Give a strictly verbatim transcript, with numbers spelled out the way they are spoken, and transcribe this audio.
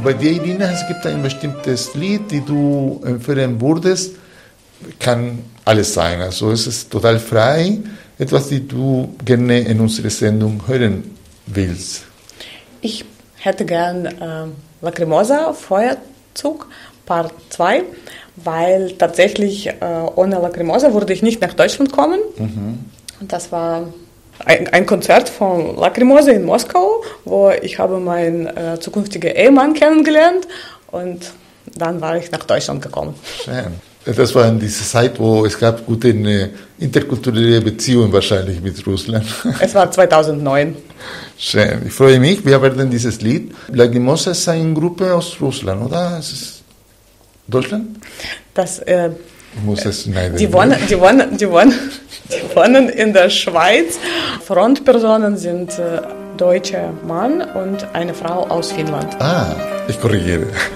bei dir, Irina, es gibt ein bestimmtes Lied, die du empfehlen würdest. Kann alles sein, also es ist total frei. Etwas, die du gerne in unserer Sendung hören willst. Ich hätte gern äh, Lacrimosa, Feuerzug, Part zwei, weil tatsächlich äh, ohne Lacrimosa würde ich nicht nach Deutschland kommen. Mhm. Und das war ein, ein Konzert von Lacrimosa in Moskau, wo ich habe meinen äh, zukünftigen Ehemann kennengelernt und dann war ich nach Deutschland gekommen. Schön. Das war in dieser Zeit, wo es gab gute eine interkulturelle Beziehungen wahrscheinlich mit Russland. Es war zweitausendneun. Schön. Ich freue mich. Wir werden dieses Lied. Lacrimosa ist eine Gruppe aus Russland, oder? Ist es Deutschland? Das, äh, ich muss es schneiden. Die wohnen, die, wohnen, die, wohnen, die wohnen in der Schweiz. Frontpersonen sind äh, deutscher Mann und eine Frau aus Finnland. Ah, ich korrigiere.